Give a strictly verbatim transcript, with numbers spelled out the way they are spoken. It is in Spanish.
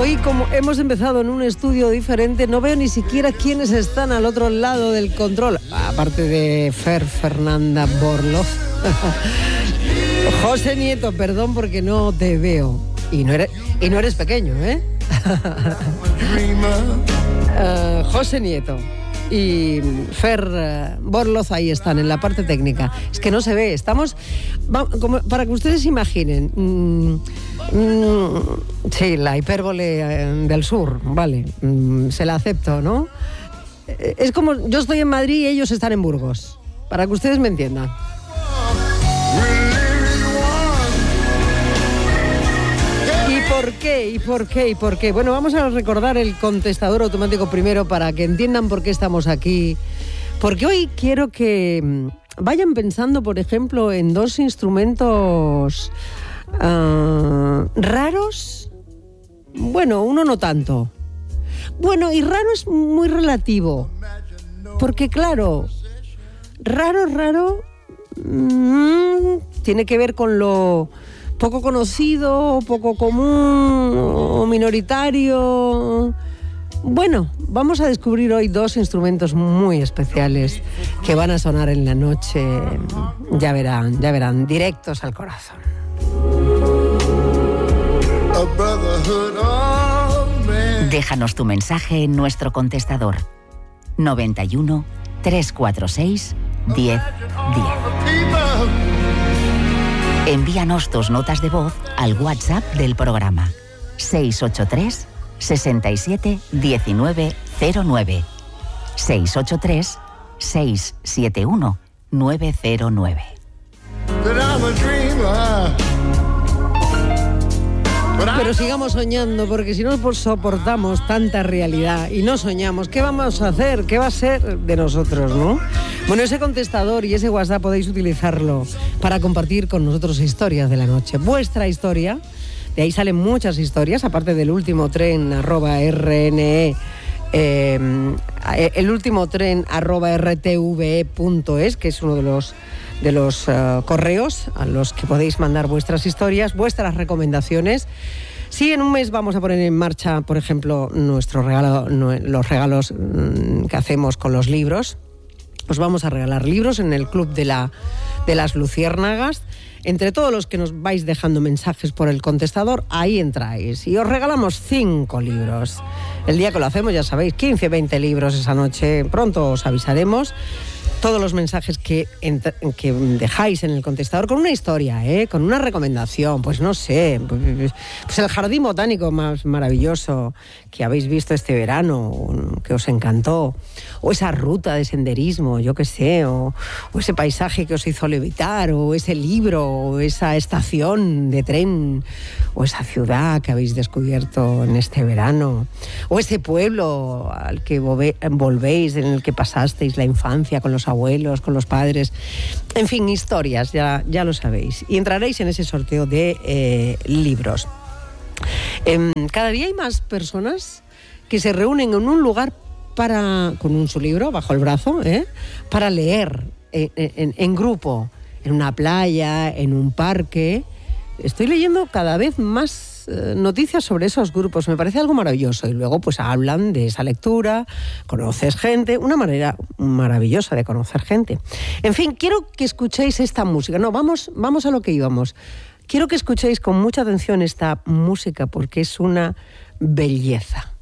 Hoy, como hemos empezado en un estudio diferente, no veo ni siquiera quiénes están al otro lado del control, aparte de Fer Fernanda Borloz. José Nieto, perdón porque no te veo. Y no eres, y no eres pequeño, ¿eh? uh, José Nieto y Fer uh, Borloz ahí están en la parte técnica. Es que no se ve, estamos va, como, para que ustedes imaginen. Mm, mm, sí, la hipérbole uh, del sur, vale, mm, se la acepto, ¿no? Es como yo estoy en Madrid y ellos están en Burgos, para que ustedes me entiendan. ¿Por qué? ¿Y por qué? ¿Y por qué? Bueno, vamos a recordar el contestador automático primero para que entiendan por qué estamos aquí. Porque hoy quiero que vayan pensando, por ejemplo, en dos instrumentos uh, raros. Bueno, uno no tanto. Bueno, y raro es muy relativo. Porque claro, raro, raro, mmm, tiene que ver con lo poco conocido, poco común o minoritario. Bueno, vamos a descubrir hoy dos instrumentos muy especiales que van a sonar en la noche. Ya verán, ya verán, directos al corazón. Déjanos tu mensaje en nuestro contestador noventa y uno, trescientos cuarenta y seis, diez diez. Envíanos tus notas de voz al WhatsApp del programa seis ocho tres, sesenta y siete, diecinueve cero nueve seis ocho tres, seis siete uno, nueve cero nueve. Pero sigamos soñando, porque si no pues soportamos tanta realidad y no soñamos, ¿qué vamos a hacer? ¿Qué va a ser de nosotros, no? Bueno, ese contestador y ese WhatsApp podéis utilizarlo para compartir con nosotros historias de la noche. Vuestra historia, de ahí salen muchas historias, aparte del último tren arroba rne, eh, el último tren arroba rtve punto es, que es uno de los de los uh, correos a los que podéis mandar vuestras historias, vuestras recomendaciones. Sí, en un mes vamos a poner en marcha, por ejemplo, nuestro regalo, los regalos mmm, que hacemos con los libros. Os vamos a regalar libros en el Club de, la, de las Luciérnagas. Entre todos los que nos vais dejando mensajes por el contestador, ahí entráis. Y os regalamos cinco libros. El día que lo hacemos, ya sabéis, quince, veinte libros esa noche. Pronto os avisaremos. Todos los mensajes que, que dejáis en el contestador con una historia, ¿eh? Con una recomendación, pues no sé, pues el jardín botánico más maravilloso que habéis visto este verano, que os encantó, o esa ruta de senderismo, yo qué sé, o, o ese paisaje que os hizo levitar, o ese libro, o esa estación de tren, o esa ciudad que habéis descubierto en este verano, o ese pueblo al que volvéis, en el que pasasteis la infancia con los abuelos, con los padres, en fin, historias, ya, ya lo sabéis. Y entraréis en ese sorteo de eh, libros. Eh, cada día hay más personas que se reúnen en un lugar para, con un su libro bajo el brazo, ¿eh? para leer en, en, en grupo, en una playa, en un parque. Estoy leyendo cada vez más eh, noticias sobre esos grupos, me parece algo maravilloso. Y luego pues hablan de esa lectura, conoces gente, una manera maravillosa de conocer gente. En fin, quiero que escuchéis esta música. No, vamos, vamos a lo que íbamos. Quiero que escuchéis con mucha atención esta música porque es una belleza.